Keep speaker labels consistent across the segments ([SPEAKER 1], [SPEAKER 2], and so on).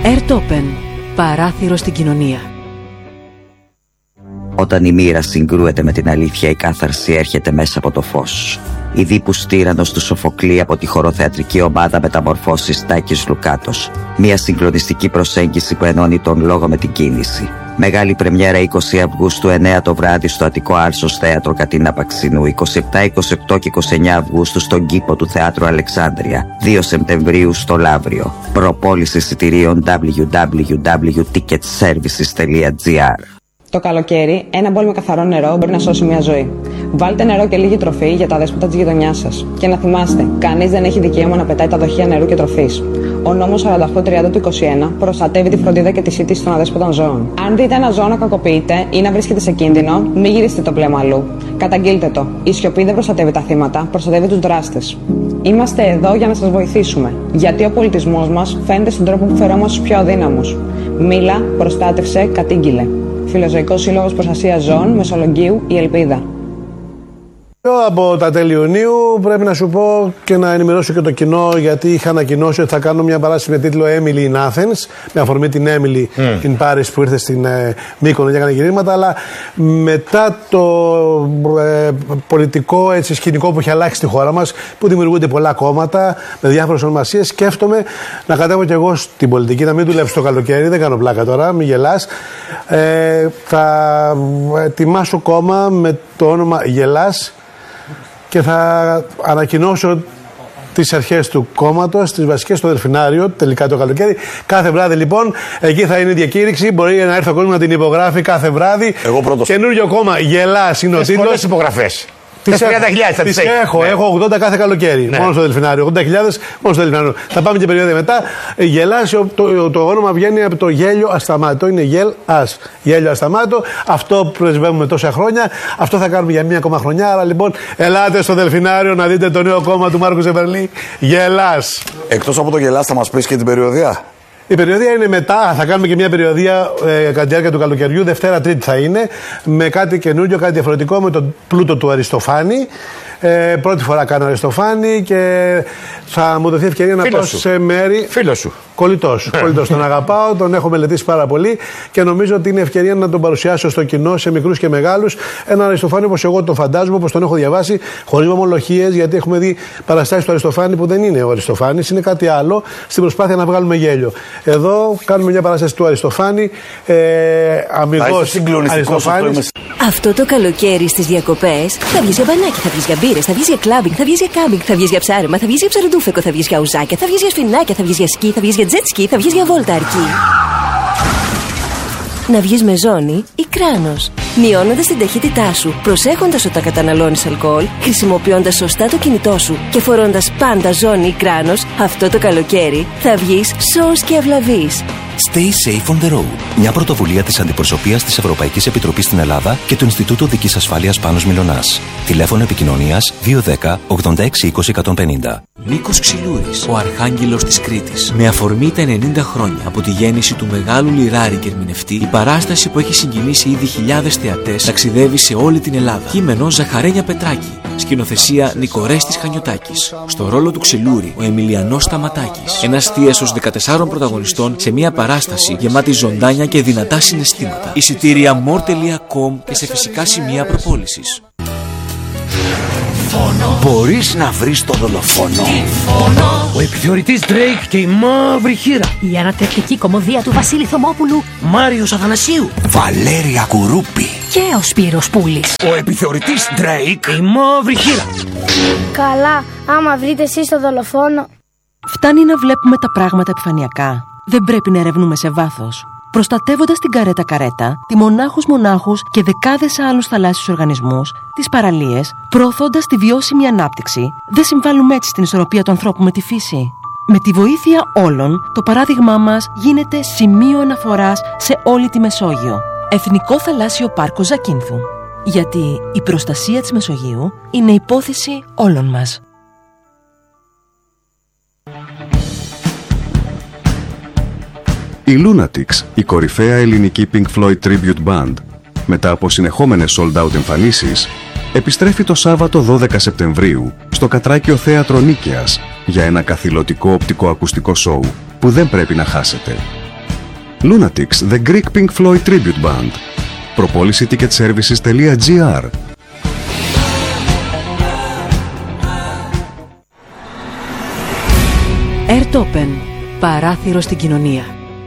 [SPEAKER 1] Airtopen. Παράθυρο στην κοινωνία.
[SPEAKER 2] Όταν η μοίρα συγκρούεται με την αλήθεια, η κάθαρση έρχεται μέσα από το φως. Ιδίπους Τύραννος του Σοφοκλή από τη χοροθεατρική ομάδα Μεταμορφώσεις Τάκης Λουκάτος. Μια συγκλονιστική προσέγγιση που ενώνει τον λόγο με την κίνηση. Μεγάλη πρεμιέρα 20 Αυγούστου 9 το βράδυ στο Αττικό Άρσος Θέατρο Κατίνα Παξινού. 27, 28 και 29 Αυγούστου στον κήπο του Θεάτρου Αλεξάνδρεια. 2 Σεπτεμβρίου στο Λαύριο. Προπόληση εισιτηρίων www.ticketservices.gr.
[SPEAKER 3] Το καλοκαίρι, ένα μπολ με καθαρό νερό μπορεί να σώσει μια ζωή. Βάλτε νερό και λίγη τροφή για τα δέσποτα της γειτονιάς σας. Και να θυμάστε, κανείς δεν έχει δικαίωμα να πετάει τα δοχεία νερού και τροφής. Ο νόμος 4830 του 21 προστατεύει τη φροντίδα και τη σύντηση των αδέσποτων ζώων. Αν δείτε ένα ζώο να κακοποιείται ή να βρίσκεται σε κίνδυνο, μην γυρίσετε το πλέμα αλλού. Καταγγείλτε το. Η σιωπή δεν προστατεύει τα θύματα, προστατεύει τους δράστες. Είμαστε εδώ για να σας βοηθήσουμε. Γιατί ο πολιτισμός μας φαίνεται στον τρόπο που φερόμαστε στους πιο αδύναμους. Μίλα, προστάτευσε, κατήγγειλε. Φιλοζωικός Σύλλογος Προστασίας Ζώων, Μεσολογγίου, η Ελπίδα.
[SPEAKER 4] Από τα τέλη Ιουνίου πρέπει να σου πω και να ενημερώσω και το κοινό, γιατί είχα ανακοινώσει ότι θα κάνω μια παράσταση με τίτλο Emily in Athens, με αφορμή την Emily in Paris που ήρθε στην Μύκονο και έκανε γυρίσματα, αλλά μετά το πολιτικό σκηνικό που έχει αλλάξει στη χώρα μας, που δημιουργούνται πολλά κόμματα με διάφορες ονομασίες, σκέφτομαι να κατέβω κι εγώ στην πολιτική, να μην δουλέψω το καλοκαίρι, δεν κάνω πλάκα τώρα, μην γελάς. Θα ετοιμάσω κόμμα με το όνομα Γελάς και θα ανακοινώσω τις αρχές του κόμματος, τις βασικές στο Δελφινάριο, τελικά το καλοκαίρι. Κάθε βράδυ λοιπόν, εκεί θα είναι η διακήρυξη. Μπορεί να έρθει ο κόσμος να την υπογράφει κάθε βράδυ.
[SPEAKER 5] Εγώ πρώτος.
[SPEAKER 4] Καινούριο κόμμα, Γελάς είναι ο τίτλος.
[SPEAKER 5] Πολλές υπογραφές.
[SPEAKER 4] Τις έχω 80 κάθε καλοκαίρι. Ναι. Μόνο στο Δελφινάριο. 80.000 μόνο στο Δελφινάριο. Θα πάμε και περίοδο μετά. Γελάς, το όνομα βγαίνει από το γέλιο ασταμάτο. Είναι γελ-ας. Γέλιο ασταμάτο. Αυτό που πρεσβεύουμε τόσα χρόνια. Αυτό θα κάνουμε για μία ακόμα χρονιά. Άρα λοιπόν, ελάτε στο Δελφινάριο να δείτε το νέο κόμμα του Μάρκου Ζεμπερλή. Γελάς.
[SPEAKER 5] Εκτός από το Γελάς, θα μας πεις και την περιοδία.
[SPEAKER 4] Η περιοδία είναι μετά, θα κάνουμε και μια περιοδία κατά τη διάρκεια του καλοκαιριού, Δευτέρα Τρίτη θα είναι, με κάτι καινούριο, κάτι διαφορετικό, με τον πλούτο του Αριστοφάνη. Πρώτη φορά κάνω Αριστοφάνη και θα μου δοθεί ευκαιρία να πάω σε μέρη.
[SPEAKER 5] Φίλος σου.
[SPEAKER 4] Κολλητός. Τον αγαπάω, τον έχω μελετήσει πάρα πολύ και νομίζω ότι είναι ευκαιρία να τον παρουσιάσω στο κοινό, σε μικρούς και μεγάλους. Ένα Αριστοφάνη όπως εγώ τον φαντάζομαι, όπως τον έχω διαβάσει, χωρίς μομολογίες, γιατί έχουμε δει παραστάσεις του Αριστοφάνη που δεν είναι ο Αριστοφάνης, είναι κάτι άλλο, στην προσπάθεια να βγάλουμε γέλιο. Εδώ κάνουμε μια παράσταση του Αριστοφάνη, αμυγός Αριστοφάνης.
[SPEAKER 6] Αυτό το καλοκαίρι στις διακοπές θα βγεις για μπανάκι, θα βγεις για μπύρες, θα βγεις για κλάμπινγκ, θα βγεις για κάμπινγκ, θα βγεις για ψάρεμα, θα βγεις για ψαροντούφεκο, θα βγεις για ουζάκια, θα βγεις για σφινάκια, θα βγεις για σκι, θα βγεις για τζετ σκι, θα βγεις για βόλτα αρκή. Να βγεις με ζώνη ή κράνος, μειώνοντας την ταχύτητά σου, προσέχοντας όταν καταναλώνεις αλκοόλ, χρησιμοποιώντας σωστά το κινητό σου και φορώντας πάντα ζώνη ή κράνος, αυτό το καλοκαίρι θα βγεις σώος και αυλαβής.
[SPEAKER 7] Stay safe on the road. Μια πρωτοβουλία της Αντιπροσωπείας της Ευρωπαϊκής Επιτροπής στην Ελλάδα και του Ινστιτούτου Οδικής Ασφάλειας Πάνος Μιλωνάς. Τηλέφωνο επικοινωνίας 210 86 20 150.
[SPEAKER 8] Νίκος Ξυλούρης, ο Αρχάγγελος της Κρήτης. Με αφορμή τα 90 χρόνια από τη γέννηση του μεγάλου λιράρη και ερμηνευτή, η παράσταση που έχει συγκινήσει ήδη χιλιάδες θεατές ταξιδεύει σε όλη την Ελλάδα. Κείμενο Ζαχαρένια Πετράκη. Σκηνοθεσία Νικορέστης Χανιωτάκης. Στο ρόλο του Ξυλούρη, ο Εμιλιανός Σταματάκης. Ένας θίασος 14 πρωταγωνιστών σε μια παράσταση γεμάτη ζωντάνια και δυνατά συναισθήματα. Εισιτήρια more.com και σε φυσικά σημεία προπόλησης.
[SPEAKER 9] Μπορείς να βρεις το δολοφόνο. Ο επιθεωρητής Drake και η μαύρη χήρα.
[SPEAKER 10] Η ανατρεπτική κωμωδία του Βασίλη Θωμόπουλου.
[SPEAKER 9] Μάριος Αθανασίου.
[SPEAKER 7] Βαλέρια Κουρούπη.
[SPEAKER 10] Και ο Σπύρος Πούλης.
[SPEAKER 9] Ο επιθεωρητής Drake και η μαύρη χήρα.
[SPEAKER 11] Καλά, άμα βρείτε εσείς το δολοφόνο.
[SPEAKER 1] Φτάνει να βλέπουμε τα πράγματα επιφανειακά. Δεν πρέπει να ερευνούμε σε βάθος. Προστατεύοντας την καρέτα-καρέτα, τη μονάχους-μονάχους και δεκάδες άλλους θαλάσσιους οργανισμούς, τις παραλίες, προωθώντας τη βιώσιμη ανάπτυξη, δεν συμβάλλουμε έτσι στην ισορροπία του ανθρώπου με τη φύση. Με τη βοήθεια όλων, το παράδειγμά μας γίνεται σημείο αναφοράς σε όλη τη Μεσόγειο. Εθνικό Θαλάσσιο Πάρκο Ζακίνθου. Γιατί η προστασία της Μεσογείου είναι υπόθεση όλων μας.
[SPEAKER 12] Η Lunatics, η κορυφαία ελληνική Pink Floyd Tribute Band, μετά από συνεχόμενες sold-out εμφανίσεις, επιστρέφει το Σάββατο 12 Σεπτεμβρίου στο Κατράκιο Θέατρο Νίκαιας για ένα καθηλωτικό οπτικοακουστικό σόου που δεν πρέπει να χάσετε. Lunatics, The Greek Pink Floyd Tribute Band. Προπόληση ticketservices.gr.
[SPEAKER 13] Airtopen. Παράθυρο στην κοινωνία.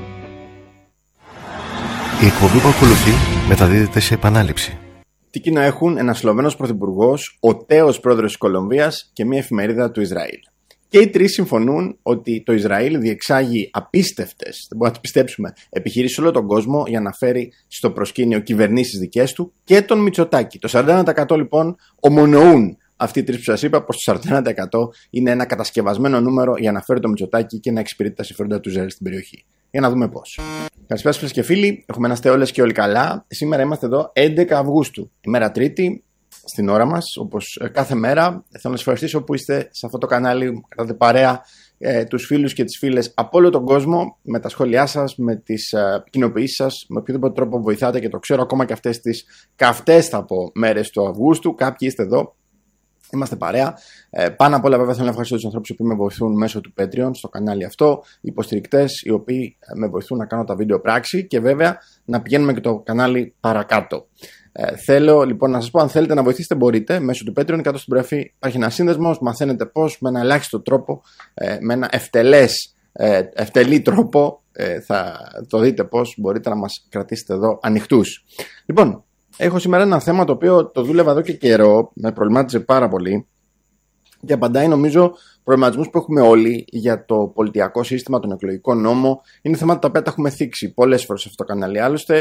[SPEAKER 14] Η εκπομπή που ακολουθεί μεταδίδεται σε επανάληψη.
[SPEAKER 15] Τι κοινό έχουν ένας Σλοβαίνος πρωθυπουργός, ο τέος πρόεδρος της Κολομβίας και μια εφημερίδα του Ισραήλ? Και οι τρεις συμφωνούν ότι το Ισραήλ διεξάγει απίστευτες, δεν μπορούμε να τις πιστέψουμε, επιχειρήσεις σε όλο τον κόσμο για να φέρει στο προσκήνιο κυβερνήσεις δικές του και τον Μητσοτάκη. Το 41% λοιπόν ομονοούν αυτοί οι τρεις που σας είπα, πως το 41% είναι ένα κατασκευασμένο νούμερο για να φέρει το Μητσοτάκη και να εξυπηρετεί τα συμφέροντα του Ισραήλ στην περιοχή. Για να δούμε πώς. Καλησπέρα σας και φίλοι, έχουμε να είστε όλες και όλοι καλά. Σήμερα είμαστε εδώ 11 Αυγούστου, ημέρα Τρίτη, στην ώρα μας, όπως κάθε μέρα. Θέλω να σας ευχαριστήσω που είστε σε αυτό το κανάλι, κρατάτε παρέα τους φίλους και τις φίλες από όλο τον κόσμο, με τα σχόλιά σας, με τις κοινοποιήσεις σας, με οποιοδήποτε τρόπο βοηθάτε, και το ξέρω ακόμα και αυτές τις καυτές θα πω μέρες του Αυγούστου. Κάποιοι είστε εδώ. Είμαστε παρέα. Πάνω απ' όλα, βέβαια, θέλω να ευχαριστήσω τους ανθρώπους που με βοηθούν μέσω του Patreon στο κανάλι αυτό, οι υποστηρικτές οι οποίοι με βοηθούν να κάνω τα βίντεο πράξη και βέβαια να πηγαίνουμε και το κανάλι παρακάτω. Θέλω λοιπόν να σας πω, αν θέλετε να βοηθήσετε, μπορείτε μέσω του Patreon. Κάτω στην περιγραφή υπάρχει ένα σύνδεσμος. Μαθαίνετε πώς, με ένα ελάχιστο τρόπο, με ένα ευτελή τρόπο, θα το δείτε πώς μπορείτε να μας κρατήσετε εδώ ανοιχτούς. Λοιπόν, έχω σήμερα ένα θέμα το οποίο το δούλευα εδώ και καιρό, με προβλημάτιζε πάρα πολύ και απαντάει νομίζω προβληματισμούς που έχουμε όλοι για το πολιτιακό σύστημα, τον εκλογικό νόμο. Είναι θέματα τα οποία τα έχουμε θίξει πολλές φορές σε αυτό το κανάλι. Άλλωστε,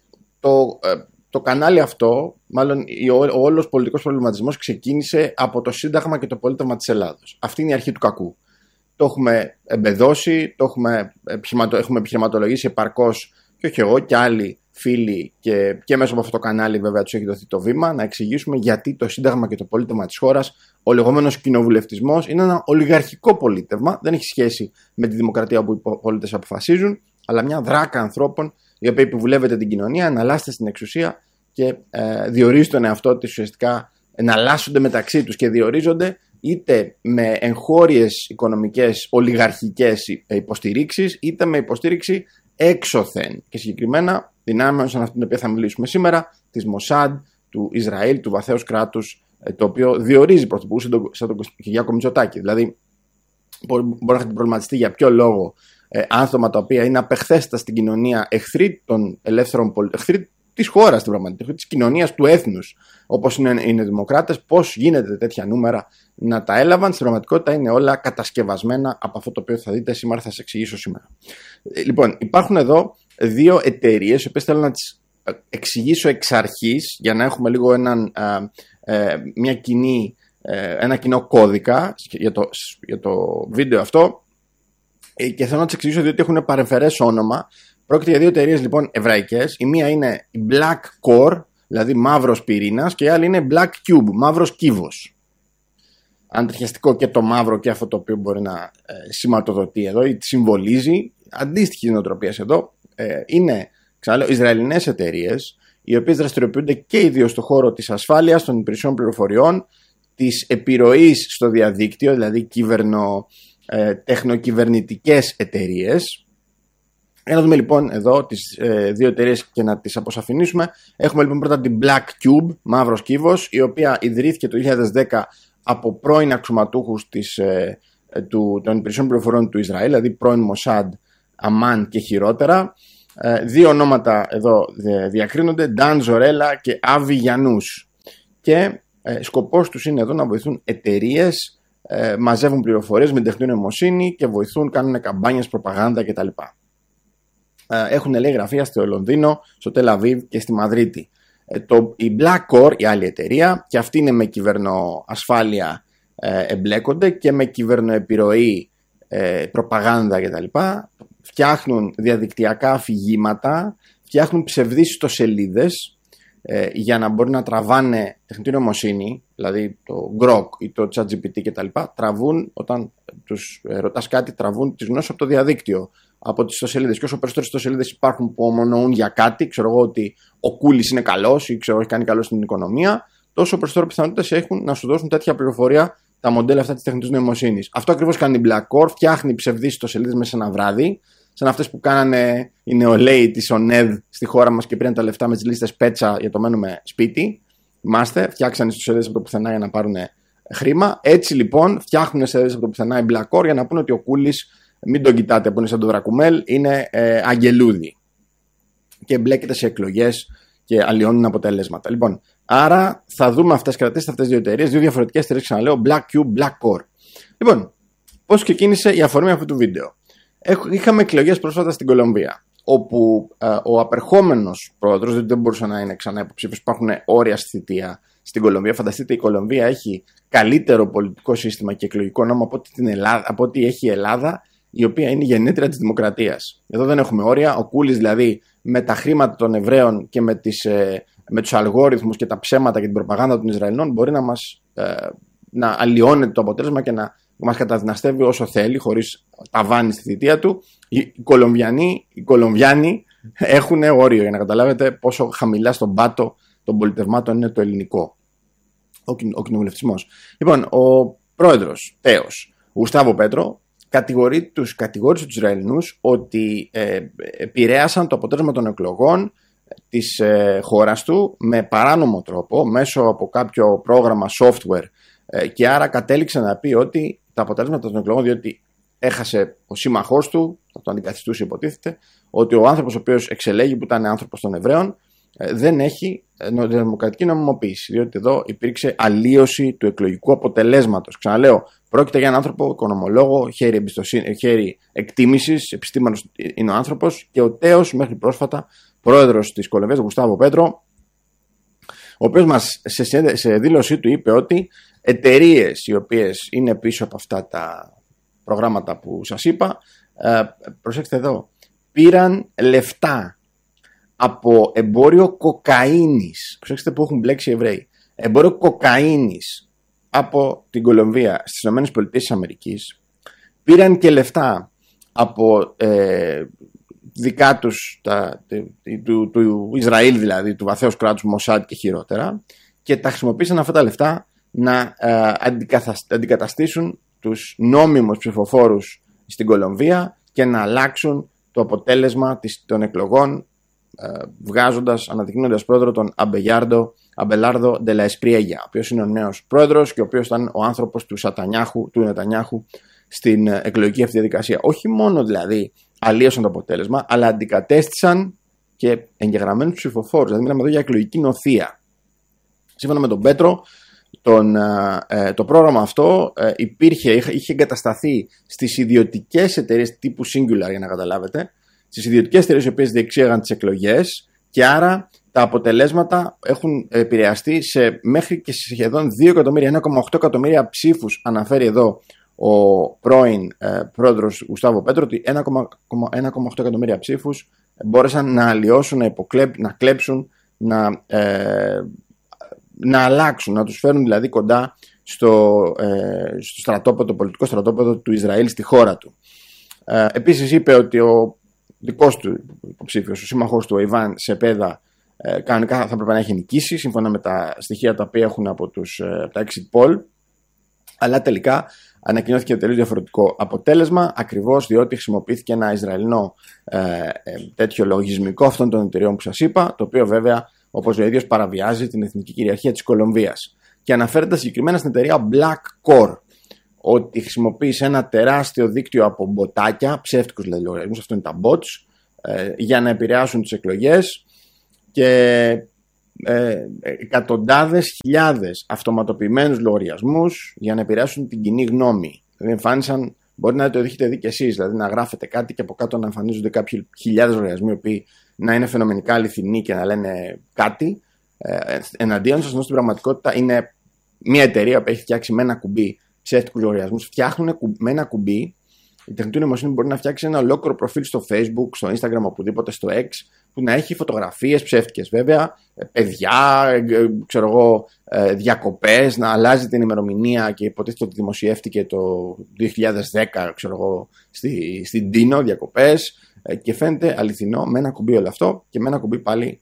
[SPEAKER 15] το κανάλι αυτό, μάλλον ο όλος πολιτικός προβληματισμός ξεκίνησε από το Σύνταγμα και το πολίτευμα της Ελλάδος. Αυτή είναι η αρχή του κακού. Το έχουμε εμπεδώσει, έχουμε επιχειρηματολογήσει επαρκώς, και όχι εγώ και άλλοι φίλοι, και μέσα από αυτό το κανάλι βέβαια τους έχει δοθεί το βήμα να εξηγήσουμε γιατί το Σύνταγμα και το πολίτευμα της χώρας, ο λεγόμενος κοινοβουλευτισμός, είναι ένα ολιγαρχικό πολίτευμα. Δεν έχει σχέση με τη δημοκρατία όπου οι πολίτες αποφασίζουν, αλλά μια δράκα ανθρώπων η οποία επιβουλεύεται την κοινωνία, εναλλάσσεται στην εξουσία και διορίζει τον εαυτό της, ουσιαστικά εναλλάσσονται μεταξύ τους και διορίζονται είτε με εγχώριες οικονομικές ολιγαρχικές υποστηρίξεις, είτε με υποστήριξη έξωθεν και συγκεκριμένα δυνάμεων σαν αυτήν την οποία θα μιλήσουμε σήμερα, της Μοσάντ, του Ισραήλ, του βαθέως κράτους, το οποίο διορίζει πρωθυπουργούς σαν τον Κυριάκο Μητσοτάκη. Δηλαδή, μπορεί να έχετε προβληματιστεί για ποιο λόγο άτομα τα οποία είναι απεχθέστα στην κοινωνία, εχθροί των ελεύθερων πολιτών, εχθροί της χώρας στην πραγματικότητα, της κοινωνίας, του έθνους, όπως είναι οι δημοκράτες, πώς γίνεται τέτοια νούμερα να τα έλαβαν. Στην πραγματικότητα είναι όλα κατασκευασμένα από αυτό το οποίο θα δείτε σήμερα, θα σας εξηγήσω σήμερα. Λοιπόν, υπάρχουν εδώ δύο εταιρείες, οι οποίες θέλω να τις εξηγήσω εξ αρχής, για να έχουμε λίγο ένα κοινό κώδικα για το βίντεο αυτό, και θέλω να τις εξηγήσω διότι έχουν παρεμφερές όνομα. Πρόκειται για δύο εταιρείες λοιπόν εβραϊκές. Η μία είναι η Black Core, δηλαδή μαύρος πυρήνας, και η άλλη είναι Black Cube, μαύρος κύβος. Αντριχιαστικό και το μαύρο και αυτό το οποίο μπορεί να σηματοδοτεί εδώ ή συμβολίζει. Αντίστοιχη νοοτροπία εδώ. Είναι, ξαναλέω, Ισραηλινές εταιρείες, οι οποίες δραστηριοποιούνται και ιδίως στον χώρο της ασφάλειας, των υπηρεσιών πληροφοριών, της επιρροής στο διαδίκτυο, δηλαδή τεχνοκυβερνητικές εταιρείες. Για να δούμε λοιπόν εδώ τις δύο εταιρείες και να τις αποσαφηνίσουμε. Έχουμε λοιπόν πρώτα την Black Cube, μαύρος κύβος, η οποία ιδρύθηκε το 2010 από πρώην αξιωματούχους των υπηρεσιών πληροφοριών του Ισραήλ, δηλαδή πρώην Μοσάντ, Αμάν και χειρότερα. Δύο ονόματα εδώ διακρίνονται, Νταν Ζορέλα και Άβι Γιαννούς. Και σκοπός τους είναι εδώ να βοηθούν εταιρείες, μαζεύουν πληροφορίες με τεχνητή νοημοσύνη και βοηθούν, κάνουν καμπάνιες, προπαγάνδα κτλ. Έχουν, λέει, γραφεία στο Λονδίνο, στο Τελ Αβίβ και στη Μαδρίτη. Η Black Core, η άλλη εταιρεία, και αυτή είναι με κυβερνοασφάλεια, εμπλέκονται και με κυβερνοεπιρροή, προπαγάνδα κτλ. Φτιάχνουν διαδικτυακά αφηγήματα, φτιάχνουν ψευδείς ιστοσελίδες για να μπορεί να τραβάνε τεχνητή νοημοσύνη, δηλαδή το Grok ή το ChatGPT κτλ. Τραβούν, όταν τους ρωτάς κάτι, τραβούν τις γνώσεις από το διαδίκτυο, από τις ιστοσελίδες. Και όσο περισσότερες ιστοσελίδες υπάρχουν που ομονοούν για κάτι, ξέρω εγώ ότι ο Κούλης είναι καλός ή ξέρω έχει κάνει καλό στην οικονομία, τόσο περισσότερο πιθανότητες έχουν να σου δώσουν τέτοια πληροφορία τα μοντέλα αυτά της τεχνητής νοημοσύνης. Αυτό ακριβώς κάνει η Black Core, φτιάχνει ψευδείς ιστοσελίδες μέσα σε ένα βράδυ, σαν αυτές που κάνανε οι νεολαίοι της ΟΝΕΔ στη χώρα μας και πήραν τα λεφτά με τις λίστες πέτσα για το μένουμε σπίτι. Θυμάστε, φτιάξανε στους σελίδες από το πουθενά για να πάρουν χρήμα. Έτσι λοιπόν φτιάχνουν σελίδες από το πουθενά οι Μπλακόρ για να πούνε ότι ο Κούλης, μην τον κοιτάτε που είναι σαν το Δρακουμέλ, είναι αγγελούδι και μπλέκεται σε εκλογές και αλλοιώνουν αποτελέσματα. Λοιπόν, άρα θα δούμε αυτές, κρατήστε αυτές τις δύο εταιρείες, δύο διαφορετικές εταιρείες, ξαναλέω, Black Cube, Black Core. Λοιπόν, πώς ξεκίνησε η αφορμή αυτού του βίντεο. Είχαμε εκλογές πρόσφατα στην Κολομβία, όπου ο απερχόμενος πρόεδρος, διότι δεν μπορούσε να είναι ξανά υποψήφιος, υπάρχουν όρια στη θητεία στην Κολομβία. Φανταστείτε, η Κολομβία έχει καλύτερο πολιτικό σύστημα και εκλογικό νόμο από ό,τι έχει η Ελλάδα, η οποία είναι η γεννήτρια της δημοκρατίας. Εδώ δεν έχουμε όρια. Ο Κούλης δηλαδή με τα χρήματα των Εβραίων και με τους αλγόριθμους και τα ψέματα και την προπαγάνδα των Ισραηλινών μπορεί να αλλοιώνεται το αποτέλεσμα και να μας καταδυναστεύει όσο θέλει, χωρίς ταβάνι στη θητεία του. Οι Κολομβιάνοι έχουν όριο, για να καταλάβετε πόσο χαμηλά στον πάτο των πολιτευμάτων είναι το ελληνικό. Ο κοινοβουλευτισμός. Λοιπόν, ο πρόεδρος τέος Γουστάβο Πέτρο κατηγόρησε τους Ισραηλινούς ότι επηρέασαν το αποτέλεσμα των εκλογών της χώρας του με παράνομο τρόπο μέσω από κάποιο πρόγραμμα software και άρα κατέληξε να πει ότι τα αποτέλεσματα των εκλογών, διότι έχασε ο σύμμαχός του, θα το αντικαθιστούσε υποτίθεται, ότι ο άνθρωπος ο οποίος εξελέγει, που ήταν άνθρωπος των Εβραίων, δεν έχει δημοκρατική νομιμοποίηση, διότι εδώ υπήρξε αλλίωση του εκλογικού αποτελέσματος. Ξαναλέω, πρόκειται για έναν άνθρωπο, οικονομολόγο, χέρι εκτίμησης, επιστήμονας είναι ο άνθρωπος και ο τέος μέχρι πρόσφατα πρόεδρος της Κολομβίας, Γουστάβο Πέτρο, ο οποίος μας σε δήλωσή του είπε ότι εταιρείες οι οποίες είναι πίσω από αυτά τα προγράμματα που σας είπα, προσέξτε εδώ, πήραν λεφτά από εμπόριο κοκαίνης. Προσέξτε που έχουν μπλέξει οι Εβραίοι. Εμπόριο κοκαίνης από την Κολομβία στις ΗΠΑ. Πήραν και λεφτά από δικά τους του Ισραήλ, δηλαδή του βαθέως κράτους Μοσάντ και χειρότερα, και τα χρησιμοποίησαν αυτά τα λεφτά να αντικαταστήσουν τους νόμιμους ψηφοφόρους στην Κολομβία και να αλλάξουν το αποτέλεσμα των εκλογών, αναδεικνύοντας πρόεδρο τον Αμπελάρδο Ντελα Εσπριέγια, ο οποίος είναι ο νέος πρόεδρος και ο οποίος ήταν ο άνθρωπος του Νετανιάχου στην εκλογική αυτή διαδικασία. Όχι μόνο δηλαδή αλλίωσαν το αποτέλεσμα, αλλά αντικατέστησαν και εγγεγραμμένους ψηφοφόρους. Δηλαδή μιλάμε εδώ για εκλογική νοθεία. Σύμφωνα με τον Πέτρο, το πρόγραμμα αυτό είχε εγκατασταθεί στις ιδιωτικές εταιρείες τύπου Singular, για να καταλάβετε, στις ιδιωτικές εταιρείες οι οποίες διεξήγαγαν τις εκλογές, και άρα τα αποτελέσματα έχουν επηρεαστεί μέχρι και σχεδόν 2 εκατομμύρια, 1,8 εκατομμύρια ψήφους, αναφέρει εδώ ο πρώην πρόεδρος Γουστάβο Πέτρο, ότι 1,8 εκατομμύρια ψήφους μπόρεσαν να αλλοιώσουν, να κλέψουν, να αλλάξουν, να τους φέρουν δηλαδή κοντά στο στρατόπεδο, το πολιτικό στρατόπεδο του Ισραήλ στη χώρα του. Επίσης είπε ότι ο δικός του υποψήφιος, ο σύμμαχος του, ο Ιβάν Σεπέδα, κανονικά θα πρέπει να έχει νικήσει σύμφωνα με τα στοιχεία τα οποία έχουν από τα exit poll, αλλά τελικά ανακοινώθηκε τελείως διαφορετικό αποτέλεσμα, ακριβώς διότι χρησιμοποιήθηκε ένα Ισραηλινό τέτοιο λογισμικό αυτών των εταιρεών που σας είπα, το οποίο βέβαια, όπως ο ίδιος, παραβιάζει την εθνική κυριαρχία της Κολομβίας. Και αναφέρεται συγκεκριμένα στην εταιρεία Black Core, ότι χρησιμοποίησε ένα τεράστιο δίκτυο από μποτάκια, ψεύτικους δηλαδή λογαριασμούς, αυτό είναι τα bots, για να επηρεάσουν τις εκλογές, και εκατοντάδες χιλιάδες αυτοματοποιημένους λογαριασμούς για να επηρεάσουν την κοινή γνώμη. Δηλαδή εμφάνισαν, μπορεί να το έχετε δει κι εσείς, δηλαδή να γράφετε κάτι και από κάτω να εμφανίζονται κάποιοι χιλιάδες λογαριασμοί, οι οποίοι να είναι φαινομενικά αληθινοί και να λένε κάτι εναντίον σας, ενώ στην πραγματικότητα είναι μια εταιρεία που έχει φτιάξει με ένα κουμπί ψεύτικους λογαριασμούς. Φτιάχνουν με ένα κουμπί. Η τεχνητή νοημοσύνη μπορεί να φτιάξει ένα ολόκληρο προφίλ στο Facebook, στο Instagram, οπουδήποτε, στο X, που να έχει φωτογραφίες ψεύτικες βέβαια, παιδιά, διακοπές, να αλλάζει την ημερομηνία και υποτίθεται ότι δημοσιεύτηκε το 2010, στην Τίνο, διακοπές, και φαίνεται αληθινό με ένα κουμπί όλο αυτό, και με ένα κουμπί πάλι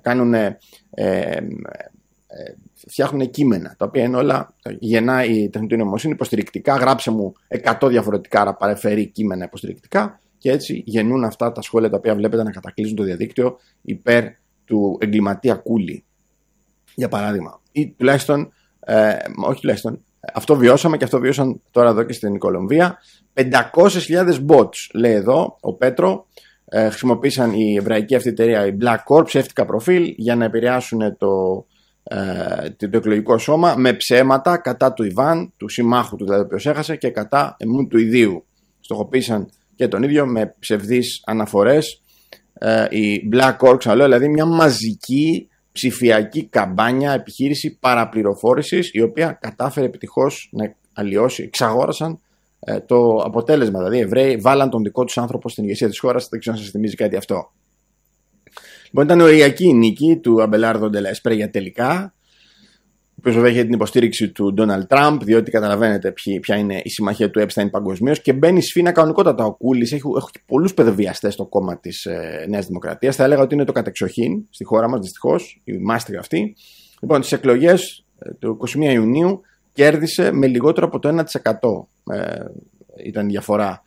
[SPEAKER 15] φτιάχνουν κείμενα, τα οποία είναι όλα, γεννάει η τεχνητή νοημοσύνη υποστηρικτικά. Γράψε μου 100 διαφορετικά παρεφερή κείμενα υποστηρικτικά, και έτσι γεννούν αυτά τα σχόλια τα οποία βλέπετε να κατακλείζουν το διαδίκτυο υπέρ του εγκληματία Κούλι, για παράδειγμα. Ή τουλάχιστον, όχι τουλάχιστον, αυτό βιώσαμε και αυτό βιώσαν τώρα εδώ και στην Κολομβία. 500.000 bots, λέει εδώ ο Πέτρο, χρησιμοποίησαν η εβραϊκή αυτή εταιρεία, η Black Corp, ψεύτικα προφίλ για να επηρεάσουν το εκλογικό σώμα με ψέματα κατά του Ιβάν, του συμμάχου του δηλαδή, ο οποίος έχασε, και κατά εμού του ιδίου. Στοχοποίησαν και τον ίδιο με ψευδείς αναφορές. Η Black Corp, ξαναλέω, δηλαδή μια μαζική ψηφιακή καμπάνια, επιχείρηση παραπληροφόρησης, η οποία κατάφερε επιτυχώς να αλλοιώσει, εξαγόρασαν το αποτέλεσμα. Δηλαδή οι Εβραίοι βάλαν τον δικό τους άνθρωπο στην ηγεσία της χώρας. Δεν ξέρω αν σας θυμίζει κάτι αυτό. Λοιπόν, ήταν οριακή η νίκη του Αμπελάρδο Ντε Λα Εσπρέγια τελικά, ο οποίος βέβαια είχε την υποστήριξη του Ντόναλντ Τραμπ, διότι καταλαβαίνετε ποια είναι η συμμαχία του Epstein παγκοσμίως, και μπαίνει σφήνα κανονικότατα ο Κούλης. Έχει πολλούς παιδοβιαστές στο κόμμα της Νέας Δημοκρατίας. Θα έλεγα ότι είναι το κατεξοχήν στη χώρα μας, δυστυχώς, η μάστιγα αυτή. Λοιπόν, τις εκλογές του 21 Ιουνίου κέρδισε με λιγότερο από το 1%. Ήταν η διαφορά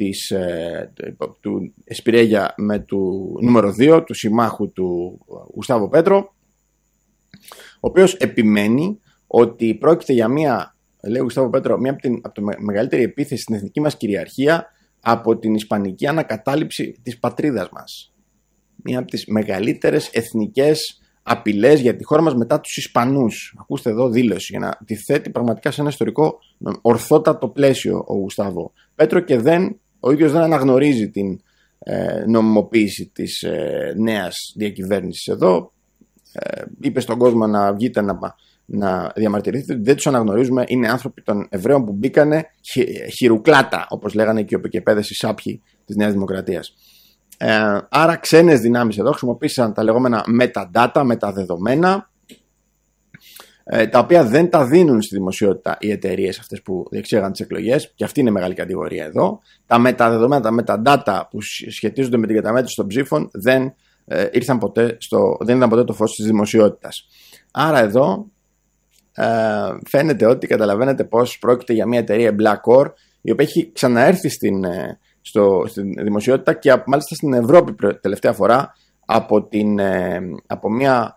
[SPEAKER 15] του Εσπιρέγια με του νούμερο 2, του συμμάχου του Γουστάβο Πέτρο, ο οποίος επιμένει ότι πρόκειται για μία, λέει ο Γουστάβο Πέτρο, μία από τη μεγαλύτερη επίθεση στην εθνική μας κυριαρχία από την ισπανική ανακατάληψη της πατρίδας μας. Μία από τις μεγαλύτερες εθνικές απειλές για τη χώρα μας μετά τους Ισπανούς. Ακούστε εδώ δήλωση για να τη θέτει πραγματικά σε ένα ιστορικό ορθότατο πλαίσιο ο Γουστάβο Πέτρο, και ο ίδιος δεν αναγνωρίζει την νομιμοποίηση της νέας διακυβέρνησης εδώ. Είπε στον κόσμο να βγείτε να διαμαρτυρηθείτε, δεν τους αναγνωρίζουμε, είναι άνθρωποι των Εβραίων που μπήκανε χειρουκλάτα, όπως λέγανε και οι οπικεπέδες, οι σάπιοι της Νέας Δημοκρατίας. Άρα ξένες δυνάμεις εδώ χρησιμοποίησαν τα λεγόμενα metadata, μεταδεδομένα, τα οποία δεν τα δίνουν στη δημοσιότητα οι εταιρείες αυτές που διεξήγαγαν τις εκλογές, και αυτή είναι μεγάλη κατηγορία εδώ. Τα μεταδεδομένα, τα metadata που σχετίζονται με την καταμέτρηση των ψήφων δεν ήταν ποτέ το φως της δημοσιότητας. Άρα εδώ φαίνεται ότι καταλαβαίνετε πως πρόκειται για μια εταιρεία Black Corp, η οποία έχει ξαναέρθει στην δημοσιότητα, και μάλιστα στην Ευρώπη τελευταία φορά από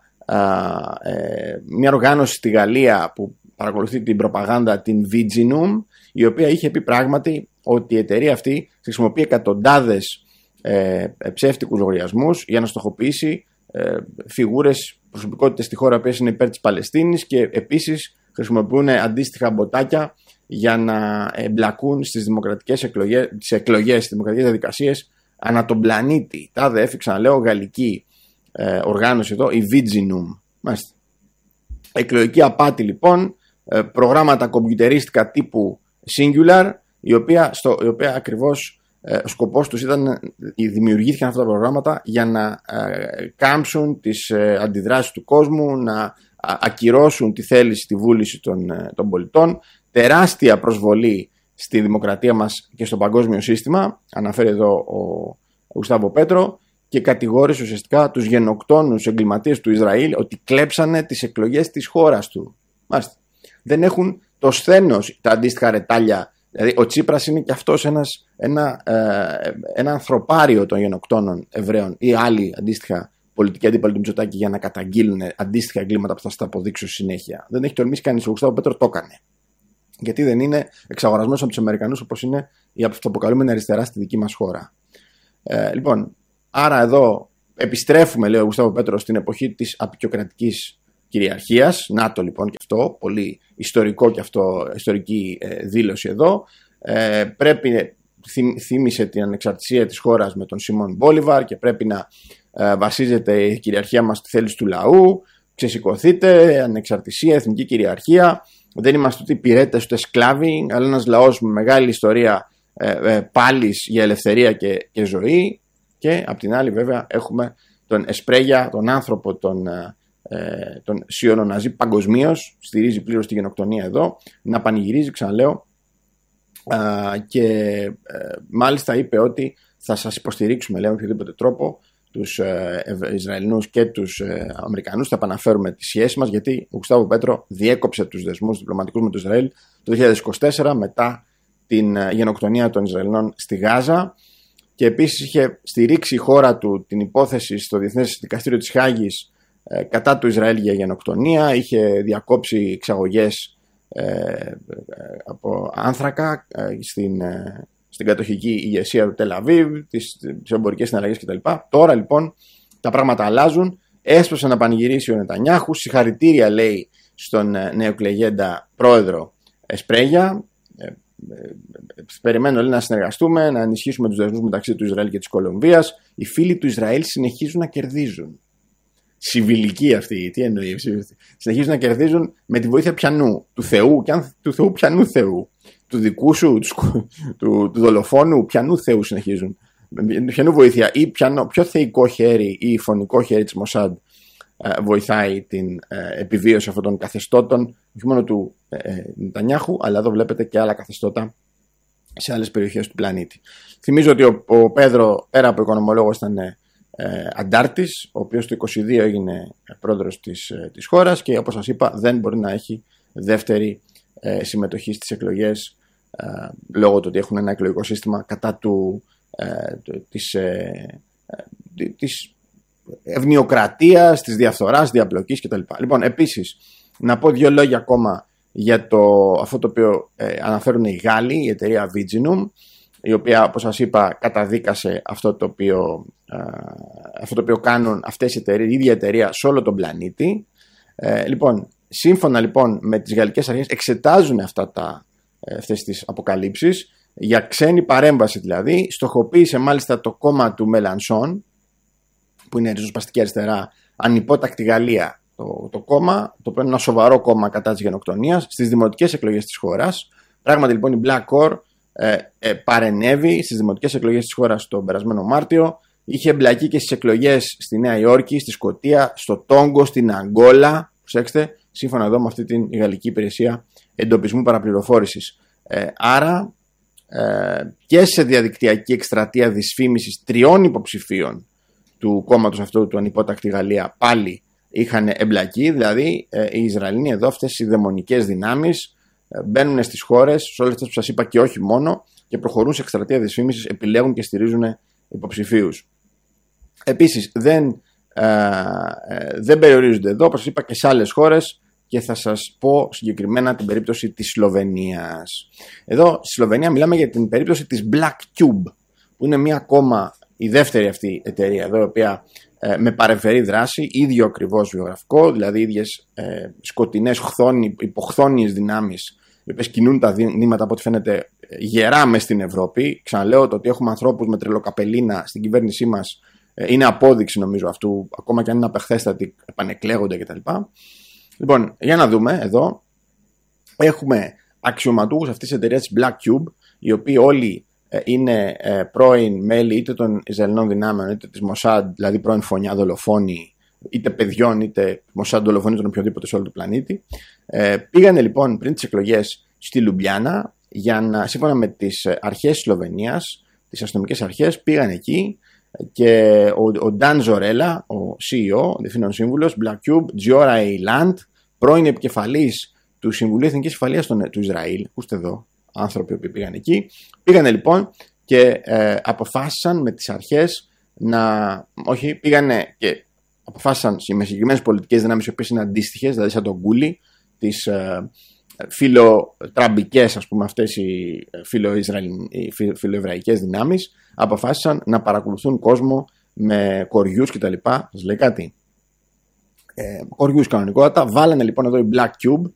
[SPEAKER 15] μια οργάνωση στη Γαλλία που παρακολουθεί την προπαγάνδα, την Viginum, η οποία είχε πει πράγματι ότι η εταιρεία αυτή χρησιμοποιεί εκατοντάδες ψεύτικους λογαριασμούς για να στοχοποιήσει φιγούρες, προσωπικότητες στη χώρα που είναι υπέρ της Παλαιστίνης, και επίσης χρησιμοποιούν αντίστοιχα μποτάκια για να εμπλακούν στις δημοκρατικές εκλογές, στις δημοκρατικές διαδικασίες ανά τον πλανήτη. Τάδε έφυξα να λέω γαλλική οργάνωση εδώ, η Viginum. Μάλιστα. Εκλογική απάτη λοιπόν, προγράμματα κομπιουτερίστικα τύπου Singular, η οποία ακριβώς ο σκοπός τους ήταν, δημιουργήθηκαν αυτά τα προγράμματα για να κάμψουν τις αντιδράσεις του κόσμου, να ακυρώσουν τη θέληση, τη βούληση των πολιτών. Τεράστια προσβολή στη δημοκρατία μας και στο παγκόσμιο σύστημα, αναφέρει εδώ ο Γουστάβο Πέτρο, και κατηγόρησε ουσιαστικά τους γενοκτόνους εγκληματίες του Ισραήλ ότι κλέψανε τις εκλογές της χώρας του. Μάλιστα. Δεν έχουν το σθένος τα αντίστοιχα ρετάλια. Δηλαδή ο Τσίπρας είναι και αυτός ένα ανθρωπάριο των γενοκτόνων Εβραίων ή άλλοι αντίστοιχα πολιτικοί αντίπαλοι του Μητσοτάκη για να καταγγείλουν αντίστοιχα εγκλήματα που θα στα αποδείξω συνέχεια. Δεν έχει τολμήσει κανείς. Ο Γουστάβο Πέτρο το έκανε. Γιατί δεν είναι εξαγορασμένος από τους Αμερικανούς, όπως είναι η αυτοαποκαλούμενη αριστερά στη δική μας χώρα. Λοιπόν, άρα εδώ επιστρέφουμε, λέει ο Γουστάβο Πέτρο, στην εποχή της απεικιοκρατικής κυριαρχίας. ΝΑΤΟ λοιπόν και αυτό, πολύ ιστορικό και αυτό, ιστορική δήλωση εδώ. Πρέπει, θύμισε την ανεξαρτησία της χώρας με τον Σιμών Μπόλιβαρ, και πρέπει να βασίζεται η κυριαρχία μας στη θέληση του λαού. Ξεσηκωθείτε, ανεξαρτησία, εθνική κυριαρχία. Δεν είμαστε ούτε υπηρέτες ούτε σκλάβοι, αλλά ένας λαός με μεγάλη ιστορία πάλης για ελευθερία και ζωή. Και απ' την άλλη βέβαια έχουμε τον Εσπρέγια, τον άνθρωπο, τον σιωνοναζί παγκοσμίως, στηρίζει πλήρως τη γενοκτονία εδώ, να πανηγυρίζει, ξαναλέω, και μάλιστα είπε ότι θα σας υποστηρίξουμε, λέει, με οποιοδήποτε τρόπο, τους Ισραηλινούς και τους Αμερικανούς, θα επαναφέρουμε τη σχέση μας, γιατί ο Γουστάβο Πέτρο διέκοψε τους δεσμούς διπλωματικούς με το Ισραήλ το 2024 μετά την γενοκτονία των Ισραηλινών στη Γάζα, και επίσης είχε στηρίξει η χώρα του την υπόθεση στο Διεθνές Δικαστήριο της Χάγης κατά του Ισραήλ για γενοκτονία, είχε διακόψει εξαγωγές από άνθρακα στην κατοχική ηγεσία του Τελ Αβίβ, τις εμπορικές συναλλαγές κτλ. Τώρα λοιπόν τα πράγματα αλλάζουν. Έσπασε να πανηγυρίσει ο Νετανιάχου. Συγχαρητήρια, λέει, στον νεοεκλεγέντα πρόεδρο Εσπρέγια. Περιμένω, λέει, να συνεργαστούμε, να ενισχύσουμε τους δεσμούς μεταξύ του Ισραήλ και της Κολομβίας. Οι φίλοι του Ισραήλ συνεχίζουν να κερδίζουν. Συμβιλική αυτή, τι εννοεί? Συνεχίζουν να κερδίζουν με τη βοήθεια πιανού? Του Θεού, και αν του Θεού, πιανού Θεού? Του δικού σου, του δολοφόνου, πιανού Θεού συνεχίζουν? Πιανού βοήθεια? Ή ποιο θεϊκό χέρι ή φωνικό χέρι της Μοσάντ βοηθάει την επιβίωση αυτών των καθεστώτων, όχι μόνο του Νετανιάχου, αλλά εδώ βλέπετε και άλλα καθεστώτα σε άλλες περιοχές του πλανήτη. Θυμίζω ότι ο Πέδρο, πέρα από οικονομολόγος, ήταν αντάρτης, ο οποίος το 22 έγινε πρόεδρος της χώρας και, όπως σας είπα, δεν μπορεί να έχει δεύτερη συμμετοχή στις εκλογές λόγω του ότι έχουν ένα εκλογικό σύστημα κατά της ευνοιοκρατίας, της διαφθοράς, διαπλοκής κτλ. Λοιπόν, επίσης, να πω δύο λόγια ακόμα για αυτό το οποίο αναφέρουν οι Γάλλοι, η εταιρεία Viginum, η οποία, όπως σας είπα, καταδίκασε αυτό το οποίο κάνουν αυτές οι εταιρείες, η ίδια εταιρεία σε όλο τον πλανήτη. Λοιπόν, σύμφωνα λοιπόν με τις γαλλικές αρχές, εξετάζουν αυτές τις αποκαλύψεις για ξένη παρέμβαση, δηλαδή στοχοποίησε μάλιστα το κόμμα του Μελανσόν, που είναι ριζοσπαστική αριστερά, ανυπότακτη Γαλλία, το κόμμα, το οποίο είναι ένα σοβαρό κόμμα κατά της γενοκτονίας, στις δημοτικές εκλογές της χώρας. Πράγματι λοιπόν η Black Core παρενέβη στις δημοτικές εκλογές της χώρας τον περασμένο Μάρτιο, είχε εμπλακεί και στις εκλογές στη Νέα Υόρκη, στη Σκωτία, στο Τόγκο, στην Αγγόλα, προσέξτε, σύμφωνα εδώ με αυτή την γαλλική υπηρεσία εντοπισμού παραπληροφόρησης. Άρα και σε διαδικτυακή εκστρατεία δυσφήμισης 3 υποψηφίων του κόμματος αυτού του ανυπότακτη Γαλλία πάλι είχαν εμπλακεί, δηλαδή οι Ισραηλοί εδώ, αυτές οι δαιμονικές δυνάμεις μπαίνουν στις χώρες, σε όλες αυτές που σας είπα και όχι μόνο, και προχωρούν σε εκστρατεία δυσφήμισης, επιλέγουν και στηρίζουν υποψηφίους. Επίσης δεν περιορίζονται εδώ, όπως είπα, και σε άλλες χώρες, και θα σας πω συγκεκριμένα την περίπτωση της Σλοβενίας. Εδώ στη Σλοβενία μιλάμε για την περίπτωση της Black Cube, που είναι μια ακόμα, η δεύτερη αυτή εταιρεία εδώ, η οποία με παρεμφερή δράση, ίδιο ακριβώς βιογραφικό, δηλαδή ίδιες σκοτεινές υποχθόνιες δυνάμεις, οι οποίες κινούν τα νήματα από ό,τι φαίνεται γερά μες στην Ευρώπη. Ξαναλέω, το ότι έχουμε ανθρώπους με τρελοκαπελίνα στην κυβέρνησή μας είναι απόδειξη, νομίζω, αυτού, ακόμα και αν είναι απεχθέστατοι, επανεκλέγονται κτλ. Λοιπόν, για να δούμε εδώ. Έχουμε αξιωματούχους αυτής της εταιρείας της Black Cube, οι οποίοι όλοι είναι πρώην μέλη είτε των Ισραηλινών δυνάμεων είτε της Μοσάντ, δηλαδή πρώην φωνιά δολοφόνοι, είτε παιδιών είτε Μοσάντ δολοφόνοι των οποιοδήποτε σε όλο τον πλανήτη. Πήγανε λοιπόν πριν τις εκλογές στη Λουμπλιάνα για να, σύμφωνα με τις αρχές της Σλοβενίας, τις αστυνομικές αρχές, πήγαν εκεί και ο Νταν Ζορέλα, ο CEO, διευθύνων σύμβουλος Black Cube, Τζιόρα Ειλάντ, πρώην επικεφαλής του Συμβουλίου Εθνικής Ασφαλείας του Ισραήλ, ακούστε εδώ, άνθρωποι που πήγαν εκεί, πήγανε λοιπόν και αποφάσισαν με τις αρχές πήγανε και αποφάσισαν με συγκεκριμένες πολιτικές δυνάμεις, οι οποίες είναι αντίστοιχες, δηλαδή σαν τον Γκούλι, τις φιλοτραμπικές, ας πούμε, αυτές οι φιλοεβραϊκές δυνάμεις, αποφάσισαν να παρακολουθούν κόσμο με κοριούς κτλ. Σας λέει κάτι? Κοριούς κανονικότατα. Βάλανε λοιπόν εδώ η Black Cube